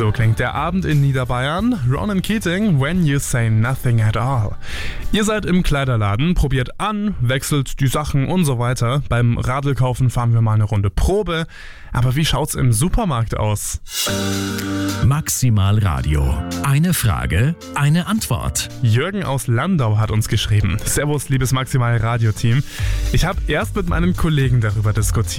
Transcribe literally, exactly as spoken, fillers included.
So klingt der Abend in Niederbayern. Ronan Keating, When You Say Nothing at All. Ihr seid im Kleiderladen, probiert an, wechselt die Sachen und so weiter. Beim Radlkaufen fahren wir mal eine Runde Probe. Aber wie schaut's im Supermarkt aus? Maximal Radio. Eine Frage, eine Antwort. Jürgen aus Landau hat uns geschrieben. Servus, liebes Maximal Radio Team. Ich habe erst mit meinen Kollegen darüber diskutiert.